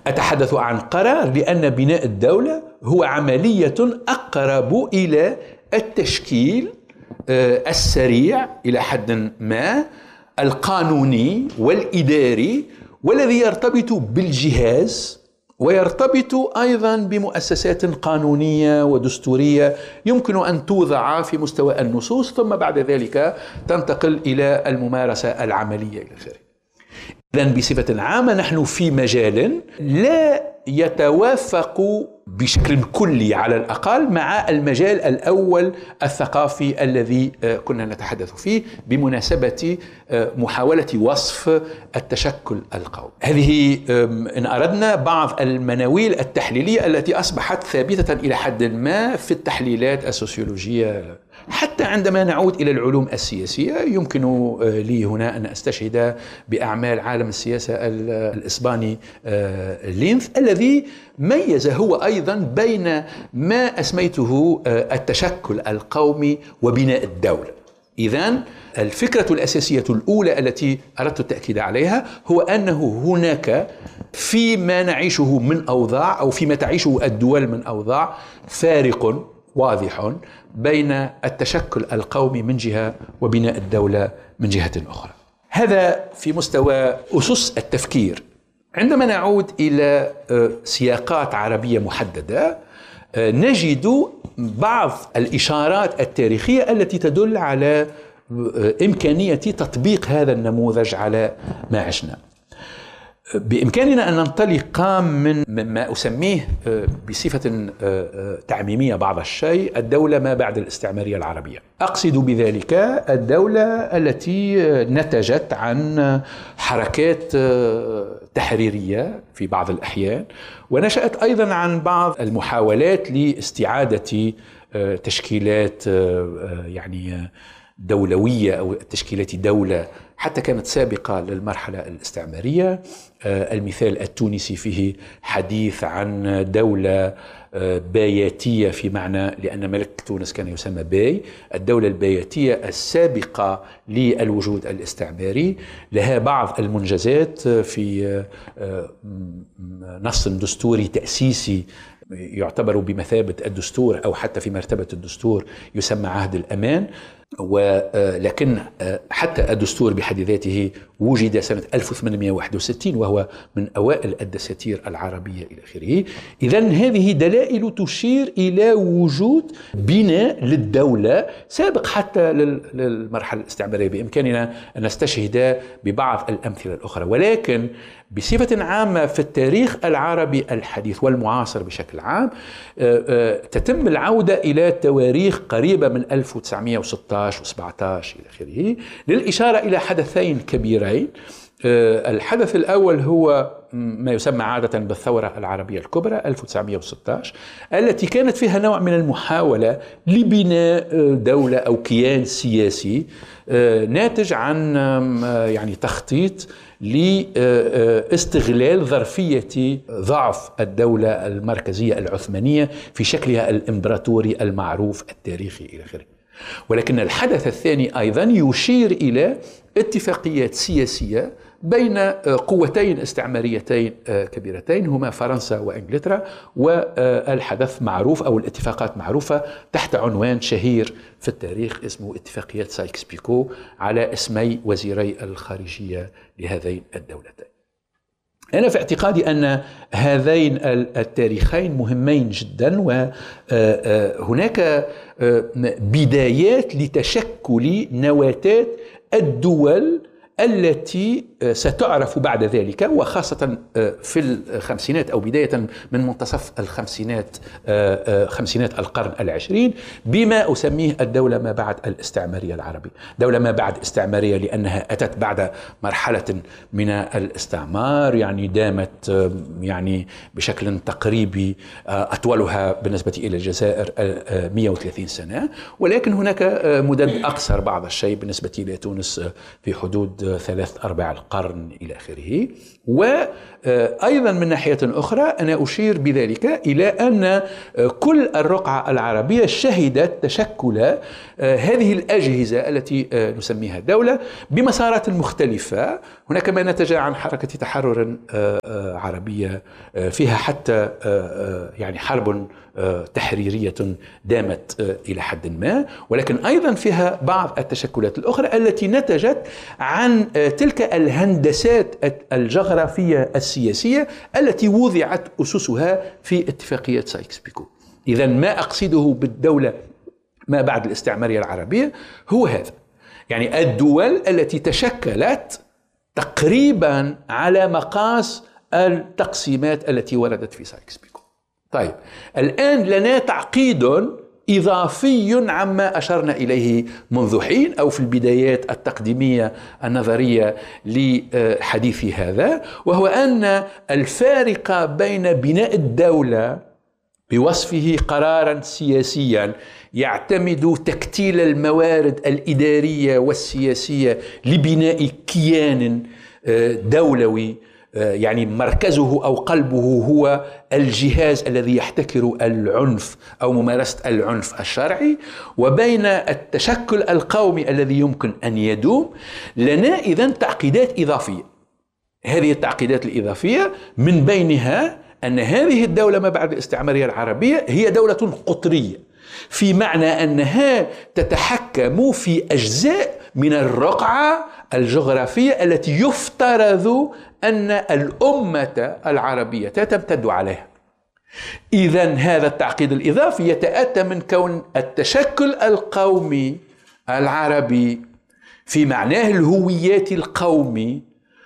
أتحدث عن قرار لأن بناء الدولة هو عملية أقرب إلى التشكيل السريع إلى حد ما القانوني والإداري، والذي يرتبط بالجهاز ويرتبط أيضا بمؤسسات قانونية ودستورية يمكن أن توضع في مستوى النصوص، ثم بعد ذلك تنتقل إلى الممارسة العملية إلى آخره. إذن بصفة عامة نحن في مجال لا يتوافق بشكل كلي على الأقل مع المجال الأول الثقافي الذي كنا نتحدث فيه بمناسبة محاولة وصف التشكل القومي. هذه إن أردنا بعض المناويل التحليلية التي أصبحت ثابتة إلى حد ما في التحليلات السوسيولوجية. حتى عندما نعود إلى العلوم السياسية يمكن لي هنا أن أستشهد بأعمال عالم السياسة الإسباني لينث، الذي ميز هو أيضا بين ما أسميته التشكل القومي وبناء الدولة. إذن الفكرة الأساسية الأولى التي أردت التأكيد عليها هو أنه هناك فيما نعيشه من أوضاع أو فيما تعيشه الدول من أوضاع فارق واضح بين التشكل القومي من جهة وبناء الدولة من جهة أخرى. هذا في مستوى أسس التفكير. عندما نعود إلى سياقات عربية محددة نجد بعض الإشارات التاريخية التي تدل على إمكانية تطبيق هذا النموذج على ما عشنا. بإمكاننا أن ننطلق من ما أسميه بصفة تعميمية بعض الشيء الدولة ما بعد الاستعمارية العربية. أقصد بذلك الدولة التي نتجت عن حركات تحريرية في بعض الأحيان، ونشأت أيضا عن بعض المحاولات لاستعادة تشكيلات يعني دولوية أو تشكيلات دولة حتى كانت سابقة للمرحلة الاستعمارية. المثال التونسي فيه حديث عن دولة باياتية، في معنى لأن ملك تونس كان يسمى باي. الدولة الباياتية السابقة للوجود الاستعماري لها بعض المنجزات في نص دستوري تأسيسي يعتبر بمثابة الدستور أو حتى في مرتبة الدستور يسمى عهد الأمان، ولكن حتى الدستور بحد ذاته وجد سنة 1861 وهو من أوائل الدساتير العربية إلى آخره. إذن هذه دلائل تشير إلى وجود بناء للدولة سابق حتى للمرحلة الاستعمارية. بإمكاننا أن نستشهد ببعض الأمثلة الأخرى، ولكن بصفة عامة في التاريخ العربي الحديث والمعاصر بشكل عام تتم العودة إلى تواريخ قريبة من 1916 و17 إلى آخره للإشارة إلى حدثين كبيرين. الحدث الأول هو ما يسمى عادة بالثورة العربية الكبرى 1916، التي كانت فيها نوع من المحاولة لبناء دولة أو كيان سياسي ناتج عن يعني تخطيط لاستغلال ظرفية ضعف الدولة المركزية العثمانية في شكلها الإمبراطوري المعروف التاريخي إلى آخره. ولكن الحدث الثاني أيضا يشير إلى اتفاقيات سياسية بين قوتين استعماريتين كبيرتين هما فرنسا وإنجلترا، والحدث معروف أو الاتفاقات معروفة تحت عنوان شهير في التاريخ اسمه اتفاقية سايكس بيكو على اسمي وزيري الخارجية لهذين الدولتين. أنا في اعتقادي أن هذين التاريخين مهمين جدا، وهناك بدايات لتشكل نواتات الدول التي ستعرف بعد ذلك، وخاصة في الخمسينات أو بداية من منتصف الخمسينات خمسينات القرن العشرين بما أسميه الدولة ما بعد الاستعمارية العربية. دولة ما بعد استعمارية لأنها أتت بعد مرحلة من الاستعمار يعني دامت يعني بشكل تقريبي أطولها بالنسبة إلى الجزائر 130 سنة، ولكن هناك مدد أقصر بعض الشيء بالنسبة إلى تونس في حدود 3/4 القرن. قرن إلى آخره. وأيضا من ناحية أخرى أنا أشير بذلك إلى أن كل الرقعة العربية شهدت تشكل هذه الأجهزة التي نسميها دولة بمسارات مختلفة. هناك ما نتج عن حركة تحرر عربية فيها حتى يعني حرب تحريرية دامت إلى حد ما، ولكن أيضا فيها بعض التشكلات الأخرى التي نتجت عن تلك الهندسات الجغرافية السياسية التي وضعت أسسها في اتفاقية سايكس-بيكو. إذن ما أقصده بالدولة ما بعد الاستعمارية العربية هو هذا، يعني الدول التي تشكلت تقريبا على مقاس التقسيمات التي وردت في سايكس-بيكو. طيب الآن لنا تعقيد إضافي عما أشرنا إليه منذ حين أو في البدايات التقديمية النظرية لحديث هذا، وهو أن الفارق بين بناء الدولة بوصفه قرارا سياسيا يعتمد تكتيل الموارد الإدارية والسياسية لبناء كيان دولوي، يعني مركزه أو قلبه هو الجهاز الذي يحتكر العنف أو ممارسة العنف الشرعي، وبين التشكل القومي الذي يمكن أن يدوم. لنا إذن تعقيدات إضافية. هذه التعقيدات الإضافية من بينها أن هذه الدولة ما بعد الاستعمارية العربية هي دولة قطرية، في معنى أنها تتحكم في أجزاء من الرقعة الجغرافية التي يفترض أن الأمة العربية تمتد عليها. إذن هذا التعقيد الإضافي يتأتى من كون التشكل القومي العربي في معناه الهوياتي القومي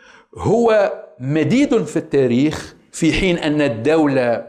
هو مديد في التاريخ، في حين أن الدولة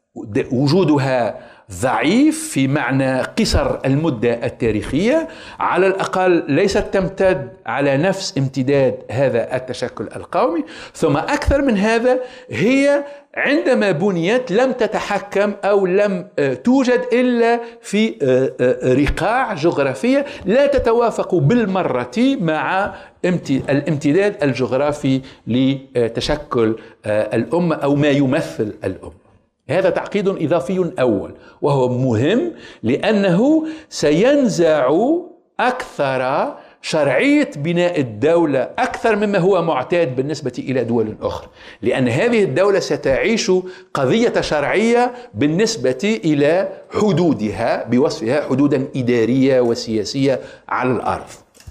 وجودها ضعيف في معنى قصر المدة التاريخية، على الأقل ليست تمتد على نفس امتداد هذا التشكل القومي. ثم أكثر من هذا، هي عندما بنيت لم تتحكم أو لم توجد إلا في رقاع جغرافية لا تتوافق بالمرة مع الامتداد الجغرافي لتشكل الأمة أو ما يمثل الأمة. هذا تعقيد إضافي أول، وهو مهم لأنه سينزع أكثر شرعية بناء الدولة أكثر مما هو معتاد بالنسبة إلى دول أخرى، لأن هذه الدولة ستعيش قضية شرعية بالنسبة إلى حدودها بوصفها حدودا إدارية وسياسية على الأرض.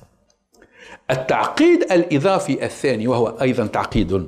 التعقيد الإضافي الثاني، وهو أيضا تعقيد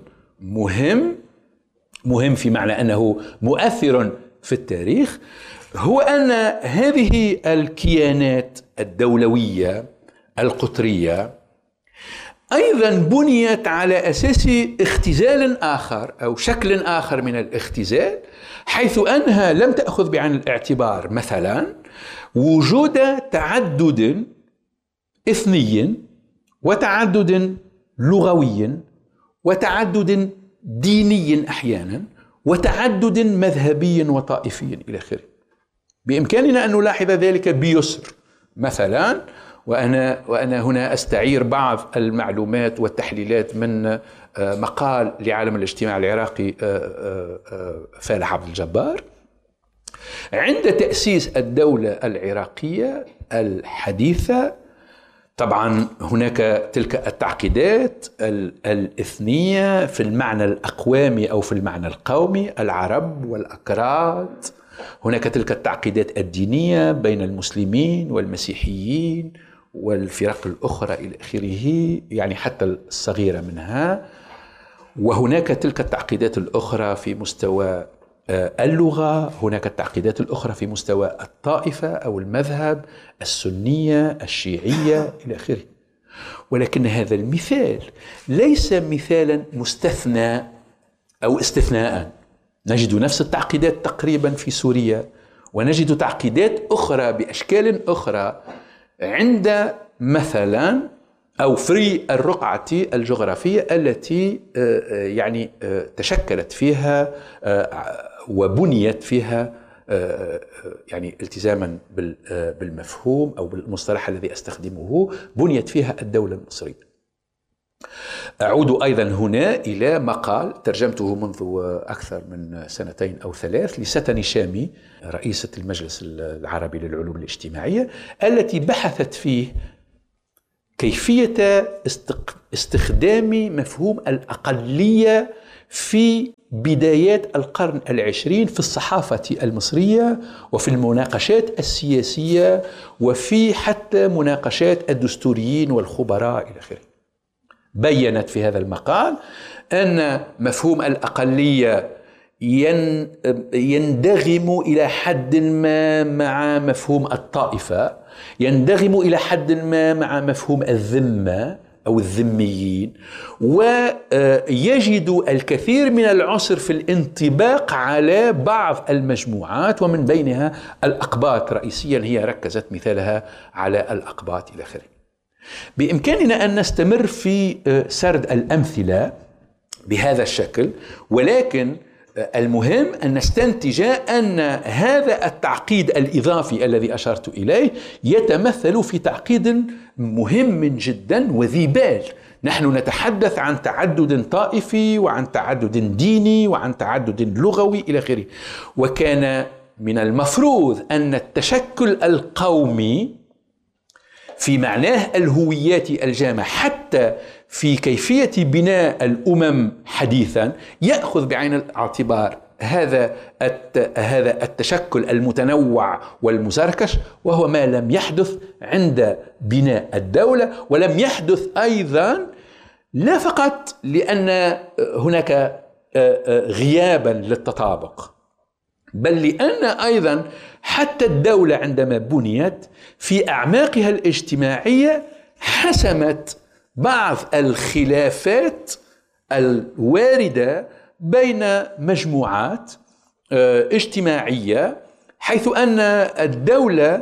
مهم في معنى أنه مؤثر في التاريخ، هو أن هذه الكيانات الدولوية القطرية أيضا بنيت على أساس اختزال آخر أو شكل آخر من الاختزال، حيث أنها لم تأخذ بعين الاعتبار مثلا وجود تعدد إثني وتعدد لغوي وتعدد ديني أحيانا وتعدد مذهبي وطائفي إلى آخره. بإمكاننا أن نلاحظ ذلك بيسر مثلا، وأنا هنا أستعير بعض المعلومات والتحليلات من مقال لعالم الاجتماع العراقي فالح عبد الجبار. عند تأسيس الدولة العراقية الحديثة طبعا هناك تلك التعقيدات الإثنية في المعنى الأقوامي أو في المعنى القومي، العرب والأكراد. هناك تلك التعقيدات الدينية بين المسلمين والمسيحيين والفرق الأخرى إلى آخره، يعني حتى الصغيرة منها. وهناك تلك التعقيدات الأخرى في مستوى اللغة، هناك التعقيدات الأخرى في مستوى الطائفة أو المذهب، السنية الشيعية إلى آخره. ولكن هذا المثال ليس مثالا مستثنى أو استثناء. نجد نفس التعقيدات تقريبا في سوريا، ونجد تعقيدات أخرى بأشكال أخرى عند مثلا أو في الرقعة الجغرافية التي يعني تشكلت فيها وبنيت فيها يعني التزاما بالمفهوم أو بالمصطلح الذي أستخدمه، بنيت فيها الدولة المصرية. أعود أيضا هنا إلى مقال ترجمته منذ أكثر من 2 أو 3 لستني شامي رئيسة المجلس العربي للعلوم الاجتماعية، التي بحثت فيه كيفية استخدام مفهوم الأقلية في بدايات القرن العشرين في الصحافة المصرية وفي المناقشات السياسية وفي حتى مناقشات الدستوريين والخبراء إلى آخره. بيّنت في هذا المقال أن مفهوم الأقلية يندغم إلى حد ما مع مفهوم الطائفة، يندغم إلى حد ما مع مفهوم الذمة أو الذميين، ويجد الكثير من العسر في الانطباق على بعض المجموعات، ومن بينها الأقباط رئيسيا، هي ركزت مثالها على الأقباط إلى آخره. بإمكاننا أن نستمر في سرد الأمثلة بهذا الشكل، ولكن المهم أن نستنتج أن هذا التعقيد الإضافي الذي أشرت إليه يتمثل في تعقيد مهم جدا وذي بال. نحن نتحدث عن تعدد طائفي وعن تعدد ديني وعن تعدد لغوي إلى آخره، وكان من المفروض أن التشكل القومي في معناه الهوياتي الجامع حتى في كيفية بناء الأمم حديثا يأخذ بعين الاعتبار هذا التشكل المتنوع والمزركش، وهو ما لم يحدث عند بناء الدولة، ولم يحدث أيضا لا فقط لأن هناك غيابا للتطابق، بل لأن أيضا حتى الدولة عندما بنيت في أعماقها الاجتماعية حسمت بعض الخلافات الواردة بين مجموعات اجتماعية، حيث أن الدولة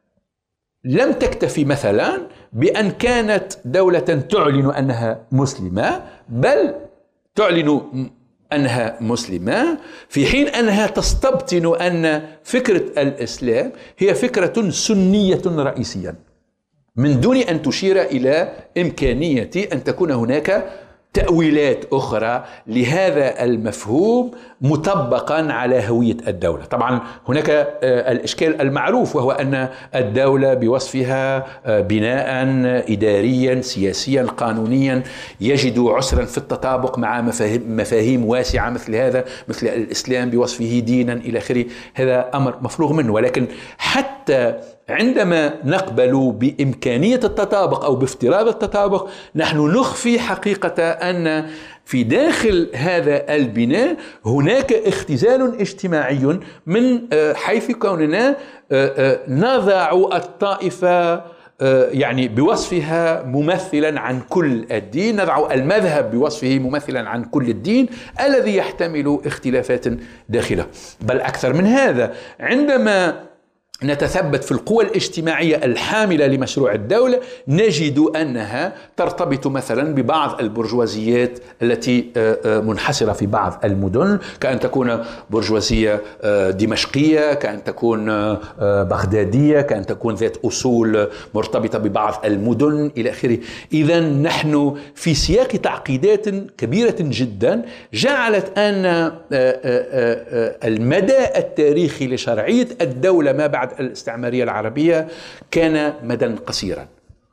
لم تكتفي مثلا بأن كانت دولة تعلن أنها مسلمة، بل تعلن أنها مسلمة في حين أنها تستبطن أن فكرة الإسلام هي فكرة سنية رئيسيا، من دون أن تشير إلى إمكانية أن تكون هناك تأويلات أخرى لهذا المفهوم مطبقا على هوية الدولة. طبعا هناك الإشكال المعروف، وهو أن الدولة بوصفها بناء إداريا سياسيا قانونيا يجد عسرا في التطابق مع مفاهيم واسعة مثل هذا، مثل الإسلام بوصفه دينا إلى آخره. هذا أمر مفروغ منه، ولكن حتى عندما نقبل بإمكانية التطابق أو بافتراض التطابق، نحن نخفي حقيقة أن في داخل هذا البناء هناك اختزال اجتماعي من حيث كوننا نضع الطائفة يعني بوصفها ممثلا عن كل الدين، نضع المذهب بوصفه ممثلا عن كل الدين الذي يحتمل اختلافات داخله. بل أكثر من هذا، عندما نتثبت في القوى الاجتماعية الحاملة لمشروع الدولة نجد أنها ترتبط مثلا ببعض البرجوازيات التي منحصرة في بعض المدن، كأن تكون برجوازية دمشقية، كأن تكون بغدادية، كأن تكون ذات أصول مرتبطة ببعض المدن إلى آخره. إذا نحن في سياق تعقيدات كبيرة جدا جعلت أن المدى التاريخي لشرعية الدولة ما بعد الاستعمارية العربية كان مدى قصيرا،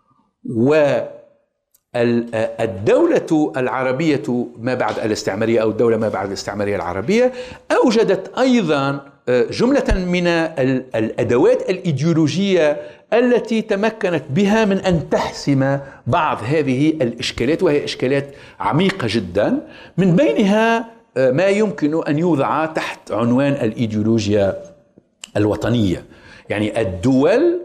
والدولة العربية ما بعد الاستعمارية أو الدولة ما بعد الاستعمارية العربية أوجدت أيضا جملة من الأدوات الإيديولوجية التي تمكنت بها من أن تحسم بعض هذه الإشكالات، وهي إشكالات عميقة جدا، من بينها ما يمكن أن يوضع تحت عنوان الإيديولوجيا الوطنية. يعني الدول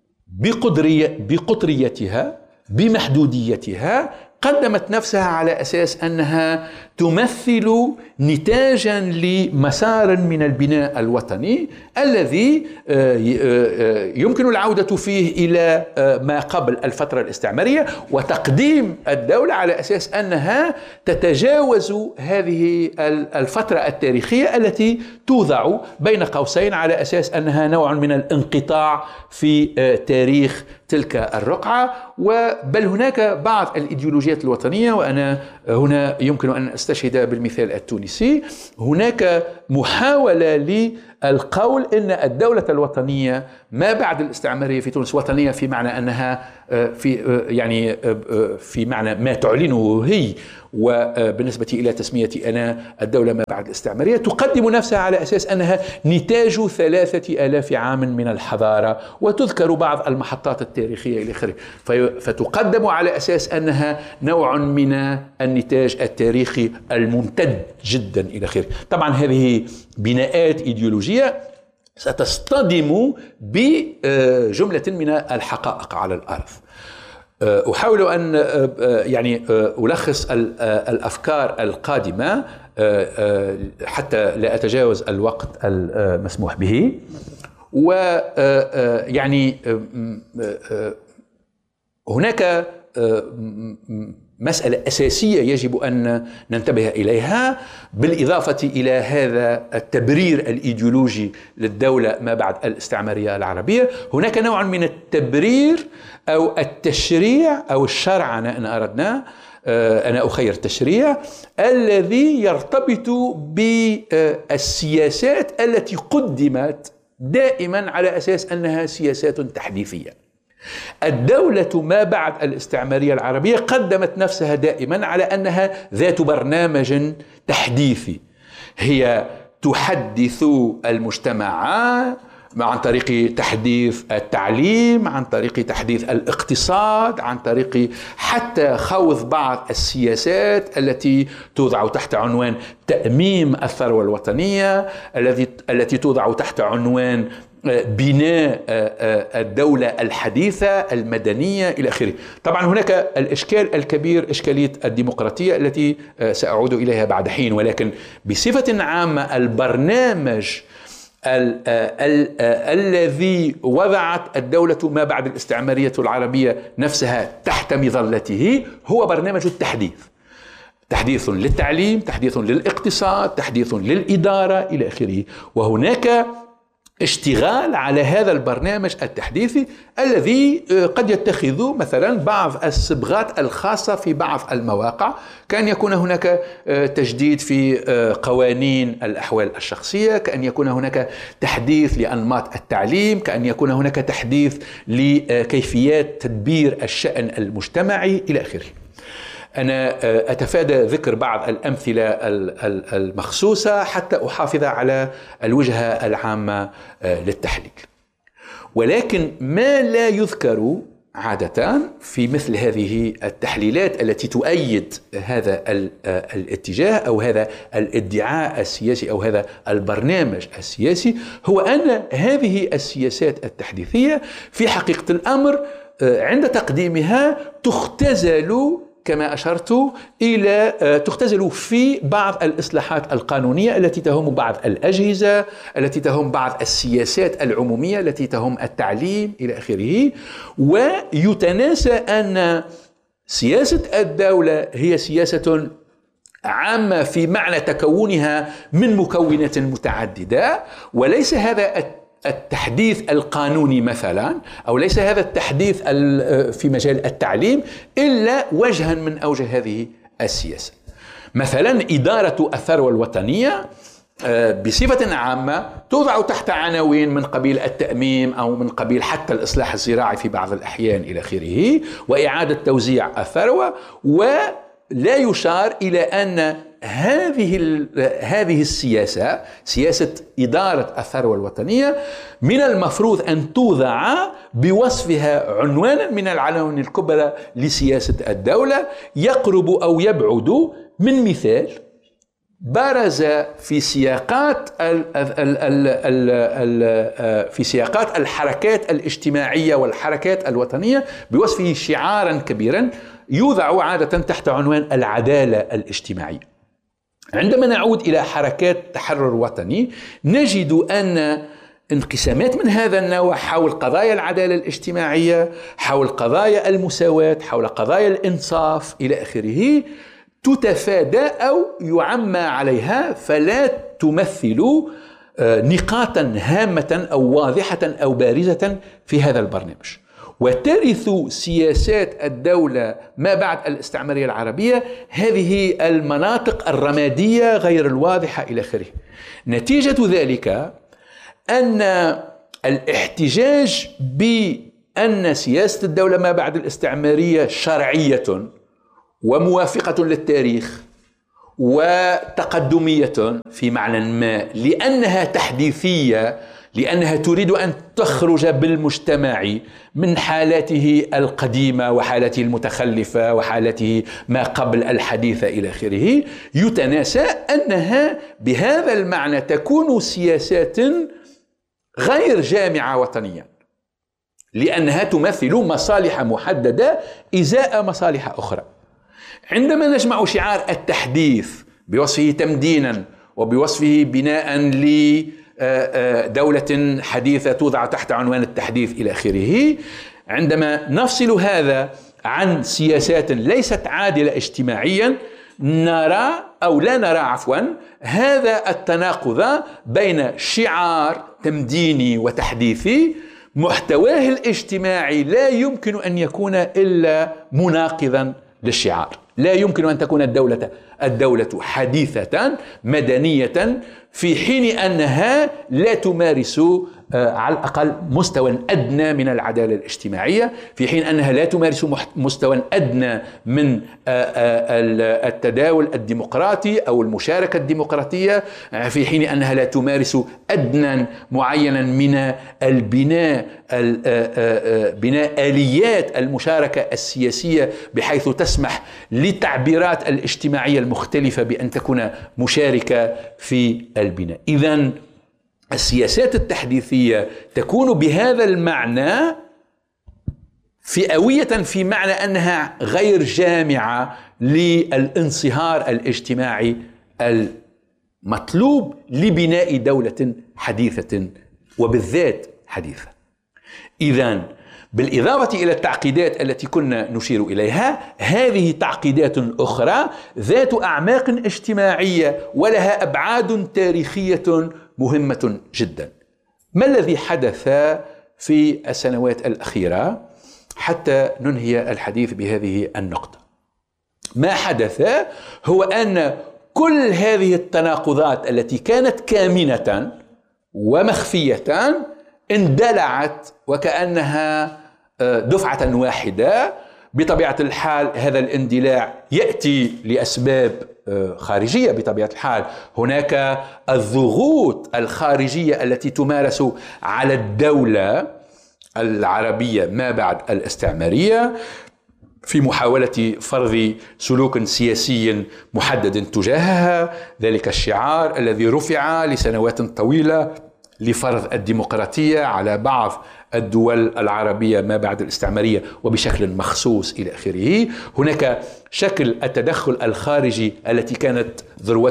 بقطريتها بمحدوديتها قدمت نفسها على أساس أنها تمثل نتاجا لمسار من البناء الوطني الذي يمكن العودة فيه إلى ما قبل الفترة الاستعمارية، وتقديم الدولة على أساس أنها تتجاوز هذه الفترة التاريخية التي توضع بين قوسين على أساس أنها نوع من الانقطاع في تاريخ تلك الرقعة. بل هناك بعض الإيديولوجيات الايديولوجيات الوطنية، وأنا هنا يمكن أن أستشهد بالمثال التونسي. هناك محاولة للقول أن الدولة الوطنية ما بعد الاستعمارية في تونس وطنية في معنى أنها في معنى ما تعلنه هي، وبالنسبة إلى تسميتي أنا الدولة ما بعد الاستعمارية تقدم نفسها على أساس أنها نتاج 3000 عام من الحضارة، وتذكر بعض المحطات التاريخية إلى آخره، فتقدم على أساس أنها نوع من النتاج التاريخي الممتد جدا إلى آخره. طبعا هذه بناءات إيديولوجية ستصطدم بجملة من الحقائق على الأرض. أحاول أن ألخص الأفكار القادمة حتى لا أتجاوز الوقت المسموح به. هناك مسألة أساسية يجب أن ننتبه إليها، بالإضافة إلى هذا التبرير الإيديولوجي للدولة ما بعد الاستعمارية العربية. هناك نوع من التبرير أو التشريع أو الشرعنة إن أردنا، أنا أخير التشريع، الذي يرتبط بالسياسات التي قدمت دائما على أساس أنها سياسات تحديثية. الدولة ما بعد الاستعمارية العربية قدمت نفسها دائما على أنها ذات برنامج تحديثي، هي تحدث المجتمع عن طريق تحديث التعليم، عن طريق تحديث الاقتصاد، عن طريق حتى خوض بعض السياسات التي توضع تحت عنوان تأميم الثروة الوطنية، التي توضع تحت عنوان بناء الدولة الحديثة المدنية إلى آخره. طبعا هناك الإشكال الكبير إشكالية الديمقراطية التي سأعود إليها بعد حين، ولكن بصفة عامة البرنامج الذي وضعت الدولة ما بعد الاستعمارية العربية نفسها تحت مظلته هو برنامج التحديث، تحديث للتعليم، تحديث للاقتصاد، تحديث للإدارة إلى آخره. وهناك اشتغال على هذا البرنامج التحديثي الذي قد يتخذ مثلا بعض الصبغات الخاصة في بعض المواقع، كأن يكون هناك تجديد في قوانين الأحوال الشخصية، كأن يكون هناك تحديث لأنماط التعليم، كأن يكون هناك تحديث لكيفيات تدبير الشأن المجتمعي إلى آخره. أنا أتفادى ذكر بعض الأمثلة المخصوصة حتى أحافظ على الوجهة العامة للتحليل. ولكن ما لا يذكر عادة في مثل هذه التحليلات التي تؤيد هذا الاتجاه أو هذا الادعاء السياسي أو هذا البرنامج السياسي هو أن هذه السياسات التحديثية في حقيقة الأمر عند تقديمها تختزل كما أشرت إلى تختزل في بعض الإصلاحات القانونية التي تهم بعض الأجهزة، التي تهم بعض السياسات العمومية التي تهم التعليم إلى آخره. ويتناسى أن سياسة الدولة هي سياسة عامة في معنى تكونها من مكونات متعددة، وليس هذا التحديث القانوني مثلا، أو ليس هذا التحديث في مجال التعليم إلا وجها من أوجه هذه السياسة. مثلا إدارة الثروة الوطنية بصفة عامة توضع تحت عناوين من قبيل التأميم أو من قبيل حتى الإصلاح الزراعي في بعض الأحيان إلى آخره، وإعادة توزيع الثروة، ولا يشار إلى أن هذه السياسة، سياسة إدارة الثروة الوطنية، من المفروض أن توضع بوصفها عنوانا من العناوين الكبرى لسياسة الدولة، يقرب أو يبعد من مثال برز في سياقات الحركات الاجتماعية والحركات الوطنية بوصفه شعارا كبيرا يوضع عادة تحت عنوان العدالة الاجتماعية. عندما نعود إلى حركات تحرر وطني نجد أن انقسامات من هذا النوع حول قضايا العدالة الاجتماعية، حول قضايا المساواة، حول قضايا الإنصاف إلى آخره تتفادى أو يعمى عليها، فلا تمثل نقاطا هامة أو واضحة أو بارزة في هذا البرنامج. وترث سياسات الدولة ما بعد الاستعمارية العربية هذه المناطق الرمادية غير الواضحة إلى آخره. نتيجة ذلك أن الاحتجاج بأن سياسة الدولة ما بعد الاستعمارية شرعية وموافقة للتاريخ وتقدمية في معنى ما، لأنها تحديثية، لأنها تريد أن تخرج بالمجتمع من حالاته القديمة وحالته المتخلفة وحالته ما قبل الحديثة إلى آخره، يتناسى أنها بهذا المعنى تكون سياسات غير جامعة وطنيا، لأنها تمثل مصالح محددة إزاء مصالح أخرى. عندما نجمع شعار التحديث بوصفه تمدينا وبوصفه بناء لدولة حديثة توضع تحت عنوان التحديث إلى آخره، عندما نفصل هذا عن سياسات ليست عادلة اجتماعيا، نرى أو لا نرى عفوا هذا التناقض بين شعار تمديني وتحديثي محتواه الاجتماعي لا يمكن أن يكون إلا مناقضا للشعار. لا يمكن أن تكون الدولة حديثة مدنية في حين أنها لا تمارس على الأقل مستوى أدنى من العدالة الاجتماعية، في حين أنها لا تمارس مستوى أدنى من التداول الديمقراطي أو المشاركة الديمقراطية، في حين أنها لا تمارس أدنى معينا من البناء بناء آليات المشاركة السياسية بحيث تسمح للتعبيرات الاجتماعية المختلفة بأن تكون مشاركة في البناء. إذن السياسات التحديثية تكون بهذا المعنى فئوية، في معنى أنها غير جامعة للانصهار الاجتماعي المطلوب لبناء دولة حديثة وبالذات حديثة. إذن بالإضافة إلى التعقيدات التي كنا نشير إليها، هذه تعقيدات أخرى ذات أعماق اجتماعية ولها أبعاد تاريخية مهمة جدا. ما الذي حدث في السنوات الأخيرة حتى ننهي الحديث بهذه النقطة؟ ما حدث هو أن كل هذه التناقضات التي كانت كامنة ومخفية اندلعت وكأنها دفعة واحدة. بطبيعة الحال هذا الاندلاع يأتي لأسباب خارجية. بطبيعة الحال هناك الضغوط الخارجية التي تمارس على الدولة العربية ما بعد الاستعمارية في محاولة فرض سلوك سياسي محدد تجاهها، ذلك الشعار الذي رفع لسنوات طويلة لفرض الديمقراطية على بعض الدول العربية ما بعد الاستعمارية وبشكل مخصوص إلى آخره. هناك شكل التدخل الخارجي الذي كانت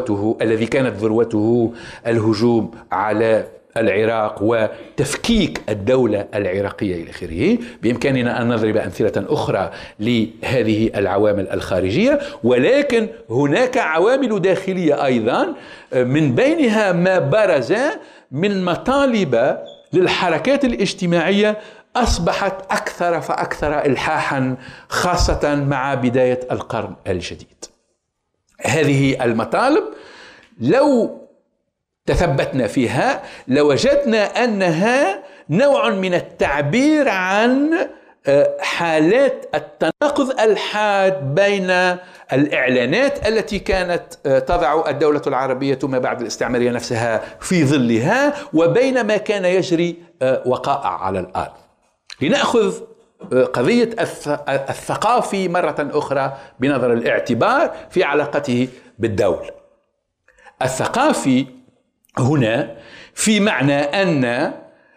ذروته الهجوم على العراق وتفكيك الدولة العراقية إلى آخره. بإمكاننا أن نضرب أمثلة أخرى لهذه العوامل الخارجية، ولكن هناك عوامل داخلية أيضا، من بينها ما برز من مطالب للحركات الاجتماعية أصبحت أكثر فأكثر إلحاحا، خاصة مع بداية القرن الجديد. هذه المطالب لو تثبتنا فيها لوجدنا أنها نوع من التعبير عن حالات التناقض الحاد بين الإعلانات التي كانت تضع الدولة العربية ما بعد الاستعمارية نفسها في ظلها وبين ما كان يجري وقائع على الأرض. لنأخذ قضية الثقافي مرة أخرى بنظر الاعتبار في علاقته بالدولة. الثقافي هنا في معنى أن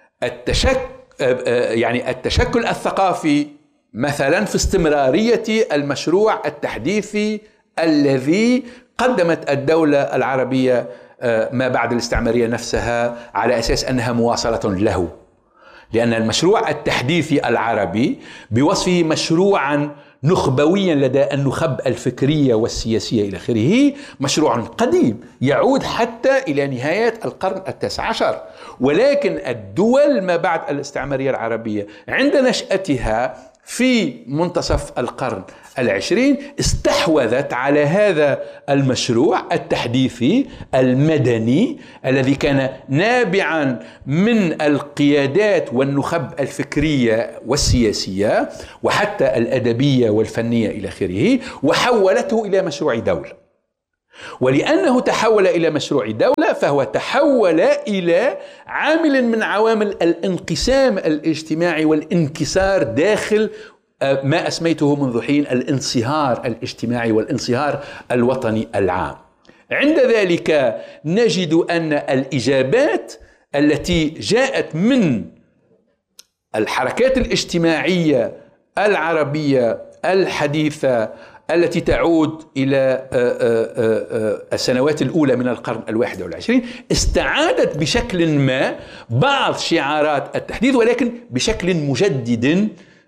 التشكل الثقافي مثلا في استمرارية المشروع التحديثي الذي قدمت الدولة العربية ما بعد الاستعمارية نفسها على أساس أنها مواصلة له، لأن المشروع التحديثي العربي بوصفه مشروعا نخبويا لدى النخب الفكرية والسياسية إلى آخره، مشروع قديم يعود حتى إلى نهاية القرن التاسع عشر. ولكن الدول ما بعد الاستعمارية العربية عند نشأتها في منتصف القرن العشرين استحوذت على هذا المشروع التحديثي المدني الذي كان نابعا من القيادات والنخب الفكرية والسياسية وحتى الأدبية والفنية إلى آخره، وحولته إلى مشروع دولة. ولأنه تحول إلى مشروع دولة فهو تحول إلى عامل من عوامل الانقسام الاجتماعي والانكسار داخل ما أسميته منذ حين الانصهار الاجتماعي والانصهار الوطني العام. عند ذلك نجد أن الإجابات التي جاءت من الحركات الاجتماعية العربية الحديثة التي تعود إلى السنوات الأولى من القرن الواحد والعشرين استعادت بشكل ما بعض شعارات التحديث، ولكن بشكل مجدد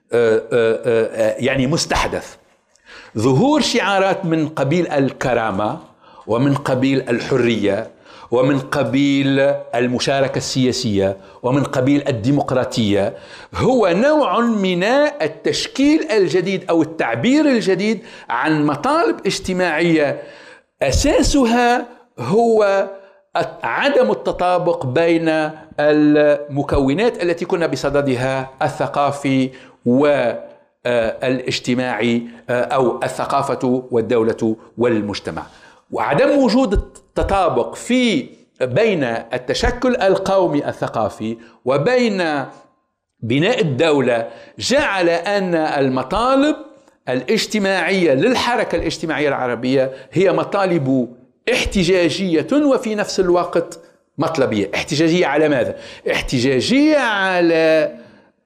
يعني مستحدث. ظهور شعارات من قبيل الكرامة ومن قبيل الحرية ومن قبيل المشاركة السياسية ومن قبيل الديمقراطية هو نوع من التشكيل الجديد أو التعبير الجديد عن مطالب اجتماعية أساسها هو عدم التطابق بين المكونات التي كنا بصددها الثقافي والاجتماعي أو الثقافة والدولة والمجتمع. وعدم وجود التطابق بين التشكل القومي الثقافي وبين بناء الدولة جعل أن المطالب الاجتماعية للحركة الاجتماعية العربية هي مطالب احتجاجية وفي نفس الوقت مطلبية. احتجاجية على ماذا؟ احتجاجية على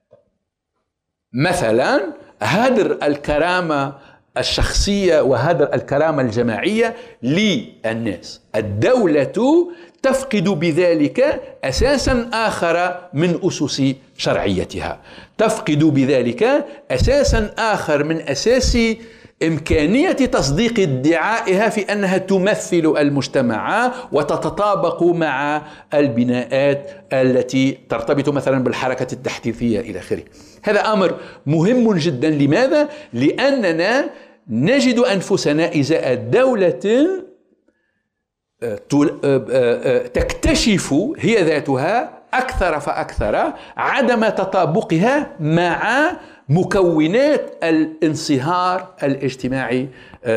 مثلا هدر الكرامة الشخصية وهدر الكرامة الجماعية للناس. الدولة تفقد بذلك أساسا آخر من أسس شرعيتها، تفقد بذلك أساسا آخر من أساس إمكانية تصديق ادعائها في أنها تمثل المجتمع وتتطابق مع البناءات التي ترتبط مثلا بالحركة التحديثية إلى آخره. هذا أمر مهم جدا. لماذا؟ لأننا نجد أنفسنا إزاء دولة تكتشف هي ذاتها أكثر فأكثر عدم تطابقها مع مكونات الانصهار الاجتماعي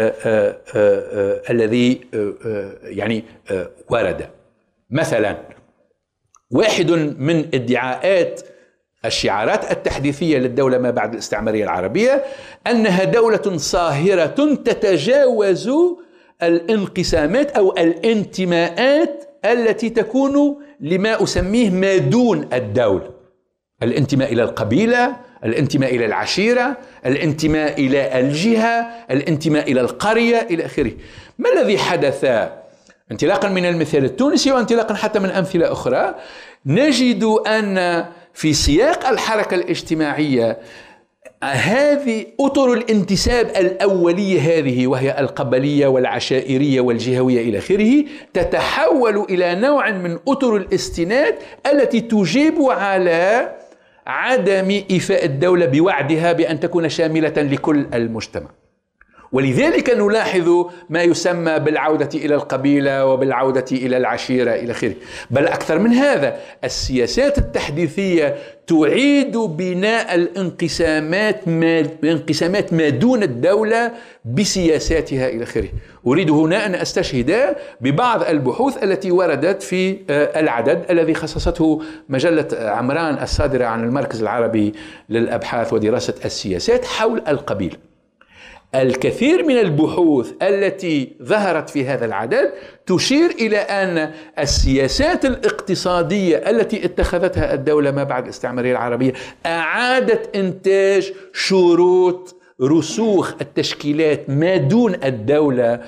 الذي يعني ورد. مثلا واحد من ادعاءات الشعارات التحديثية للدولة ما بعد الاستعمارية العربية أنها دولة صاهرة تتجاوز الانقسامات أو الانتماءات التي تكون لما أسميه ما دون الدولة: الانتماء إلى القبيلة، الانتماء إلى العشيرة، الانتماء إلى الجهة، الانتماء إلى القرية إلى آخره. ما الذي حدث؟ انطلاقا من المثال التونسي وانطلاقا حتى من أمثلة أخرى، نجد أن في سياق الحركة الاجتماعية هذه أطر الانتساب الأولية هذه وهي القبلية والعشائرية والجهوية إلى آخره تتحول إلى نوع من أطر الاستناد التي تجيب على عدم إيفاء الدولة بوعدها بأن تكون شاملة لكل المجتمع. ولذلك نلاحظ ما يسمى بالعودة إلى القبيلة وبالعودة إلى العشيرة إلى آخره. بل أكثر من هذا، السياسات التحديثية تعيد بناء الانقسامات ما دون الدولة بسياساتها إلى آخره. أريد هنا أن أستشهد ببعض البحوث التي وردت في العدد الذي خصصته مجلة عمران الصادرة عن المركز العربي للأبحاث ودراسة السياسات حول القبيلة. الكثير من البحوث التي ظهرت في هذا العدد تشير إلى أن السياسات الاقتصادية التي اتخذتها الدولة ما بعد الاستعمارية العربية أعادت إنتاج شروط رسوخ التشكيلات ما دون الدولة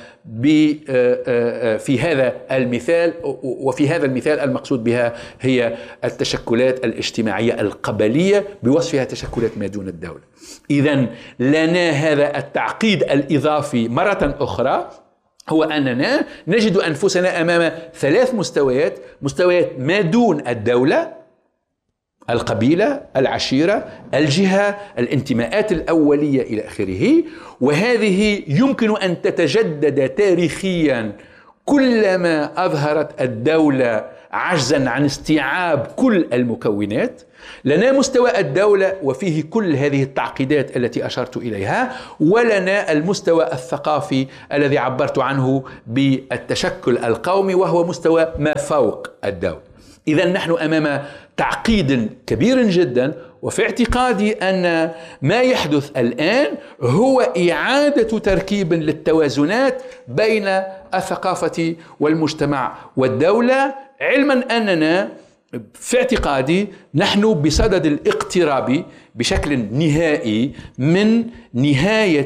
في هذا المثال. وفي هذا المثال المقصود بها هي التشكلات الاجتماعية القبلية بوصفها تشكلات ما دون الدولة. إذن لنا هذا التعقيد الإضافي مرة أخرى، هو أننا نجد أنفسنا أمام 3 مستويات: مستويات ما دون الدولة، القبيلة، العشيرة، الجهة، الانتماءات الأولية إلى آخره. وهذه يمكن أن تتجدد تاريخيا كلما أظهرت الدولة عجزا عن استيعاب كل المكونات. لنا مستوى الدولة وفيه كل هذه التعقيدات التي أشرت إليها، ولنا المستوى الثقافي الذي عبرت عنه بالتشكل القومي، وهو مستوى ما فوق الدولة. إذن نحن أمام تعقيد كبير جدا، وفي اعتقادي أن ما يحدث الآن هو إعادة تركيب للتوازنات بين الثقافة والمجتمع والدولة، علما أننا في اعتقادي نحن بصدد الاقتراب بشكل نهائي من نهاية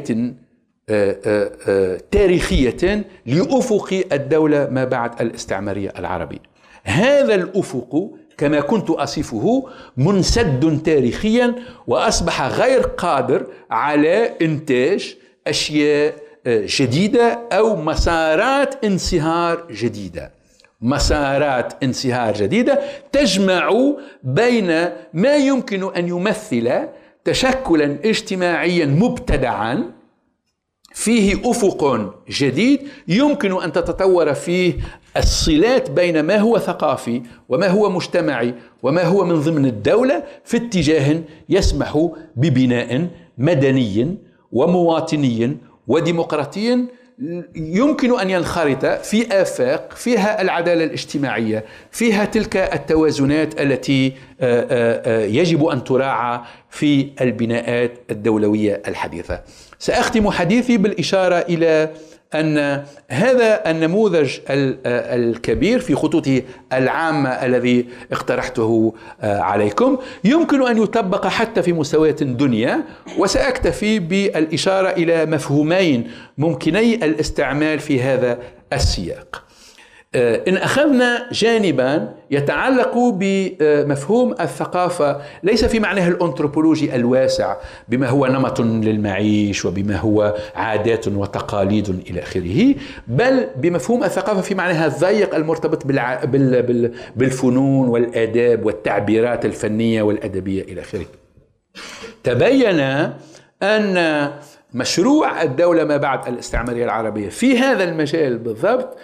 تاريخية لأفق الدولة ما بعد الاستعمارية العربية. هذا الأفق كما كنت أصفه منسد تاريخيا، وأصبح غير قادر على إنتاج أشياء جديدة أو مسارات انصهار جديدة. مسارات انصهار جديدة تجمع بين ما يمكن أن يمثل تشكلا اجتماعيا مبتدعا فيه أفق جديد يمكن أن تتطور فيه الصلات بين ما هو ثقافي وما هو مجتمعي وما هو من ضمن الدولة في اتجاه يسمح ببناء مدني ومواطني وديمقراطي يمكن أن ينخرط في آفاق فيها العدالة الاجتماعية، فيها تلك التوازنات التي يجب أن تراعى في البناءات الدولوية الحديثة. سأختم حديثي بالإشارة إلى أن هذا النموذج الكبير في خطوطه العامة الذي اقترحته عليكم يمكن أن يطبق حتى في مستويات الدنيا، وسأكتفي بالإشارة إلى مفهومين ممكني الاستعمال في هذا السياق. إن أخذنا جانبا يتعلق بمفهوم الثقافة ليس في معناها الأنثروبولوجي الواسع بما هو نمط للمعيش وبما هو عادات وتقاليد إلى آخره، بل بمفهوم الثقافة في معناها الضيق المرتبط بالفنون والآداب والتعبيرات الفنية والأدبية إلى آخره. تبين أن مشروع الدولة ما بعد الاستعمارية العربية في هذا المجال بالضبط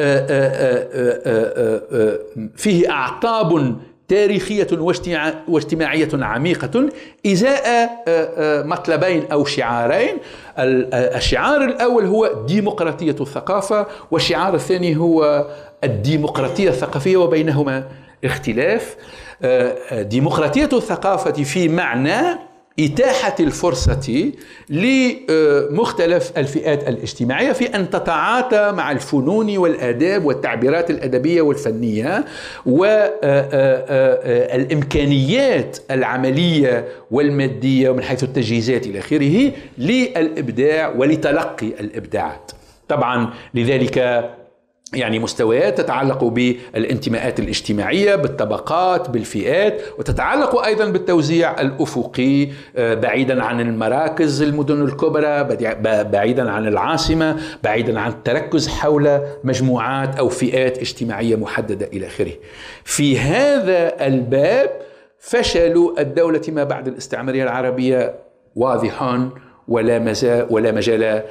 فيه أعطاب تاريخية واجتماعية عميقة إزاء مطلبين أو شعارين. الشعار الأول هو ديمقراطية الثقافة، والشعار الثاني هو الديمقراطية الثقافية، وبينهما اختلاف. ديمقراطية الثقافة في معنى إتاحة الفرصة لمختلف الفئات الاجتماعية في أن تتعاطى مع الفنون والآداب والتعبيرات الأدبية والفنية والإمكانيات العملية والمادية ومن حيث التجهيزات إلى آخره للإبداع ولتلقي الإبداعات. طبعا لذلك يعني مستويات تتعلق بالانتماءات الاجتماعية، بالطبقات، بالفئات، وتتعلق أيضا بالتوزيع الأفقي بعيدا عن المراكز المدن الكبرى، بعيدا عن العاصمة، بعيدا عن التركز حول مجموعات أو فئات اجتماعية محددة إلى آخره. في هذا الباب فشل الدولة ما بعد الاستعمارية العربية واضح، ولا مجال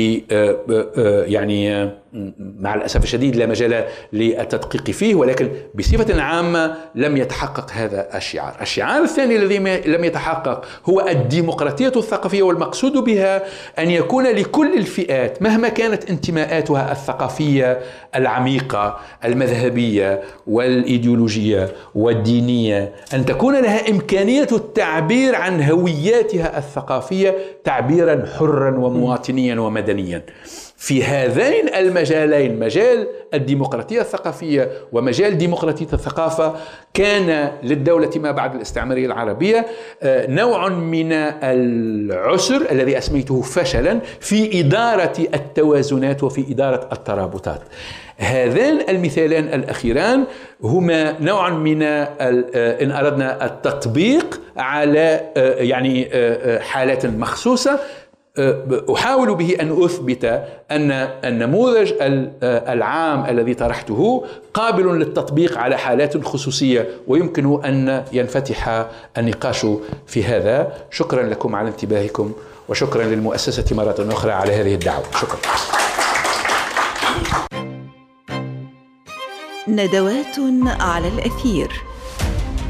يعني مع الأسف الشديد لا مجال للتدقيق فيه، ولكن بصفة عامة لم يتحقق هذا الشعار. الشعار الثاني الذي لم يتحقق هو الديمقراطية الثقافية، والمقصود بها أن يكون لكل الفئات مهما كانت انتماءاتها الثقافية العميقة المذهبية والإيديولوجية والدينية أن تكون لها إمكانية التعبير عن هوياتها الثقافية تعبيرا حرا ومواطنيا ومدنيا. في هذين المجالين، مجال الديمقراطية الثقافية ومجال ديمقراطية الثقافة، كان للدولة ما بعد الاستعمارية العربية نوع من العسر الذي أسميته فشلا في إدارة التوازنات وفي إدارة الترابطات. هذان المثالان الأخيران هما نوع من إن أردنا التطبيق على يعني حالات مخصوصة. أحاول به أن أثبت أن النموذج العام الذي طرحته قابل للتطبيق على حالات خصوصية، ويمكن أن ينفتح النقاش في هذا. شكرا لكم على انتباهكم، وشكرا للمؤسسة مرة أخرى على هذه الدعوة. شكرا. ندوات على الأثير.